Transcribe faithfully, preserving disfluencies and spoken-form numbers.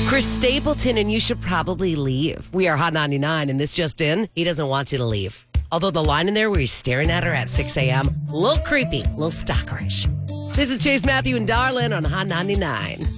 Chris Stapleton, and you should probably leave. We are Hot ninety-nine, and this just in, he doesn't want you to leave. Although the line in there where he's staring at her at six a.m., a little creepy, a little stalkerish. This is Chase, Matthew, and Darlin on Hot ninety-nine.